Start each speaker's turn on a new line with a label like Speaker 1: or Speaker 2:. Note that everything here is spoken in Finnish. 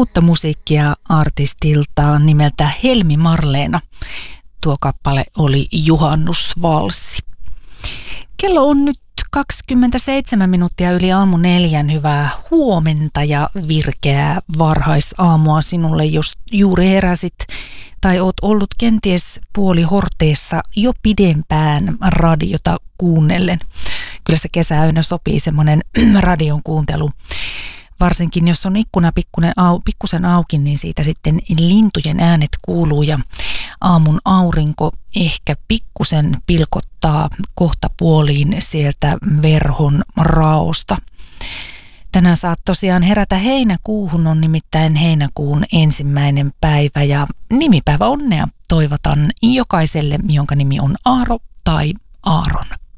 Speaker 1: uutta musiikkia artistilta nimeltä Helmi Marleena. Tuo kappale oli Juhannusvalssi. Kello on nyt 27 minuuttia yli aamu 4. Hyvää huomenta ja virkeää varhaisaamua sinulle, jos juuri heräsit tai oot ollut kenties puolihorteessa jo pidempään radiota kuunnellen. Kyllä se kesäyönä sopii semmoinen radion kuuntelu. Varsinkin jos on ikkuna pikkusen auki, niin siitä sitten lintujen äänet kuuluu ja aamun aurinko ehkä pikkusen pilkottaa kohtapuoliin sieltä verhon raosta. Tänään saat tosiaan herätä heinäkuuhun, on nimittäin heinäkuun 1. päivä ja nimipäivä onnea toivotan jokaiselle, jonka nimi on Aaro tai Aaron.